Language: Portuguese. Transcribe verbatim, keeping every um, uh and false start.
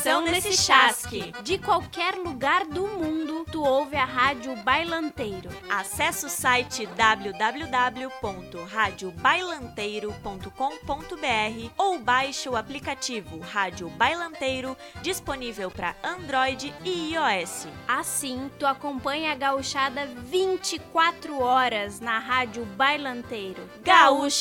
Atenção nesse chasque! De qualquer lugar do mundo, tu ouve a Rádio Bailanteiro. Acesse o site w w w ponto rádio bailanteiro ponto com ponto b r ou baixe o aplicativo Rádio Bailanteiro, disponível para Android e iOS. Assim, tu acompanha a gauchada vinte e quatro horas na Rádio Bailanteiro. Gaúcha!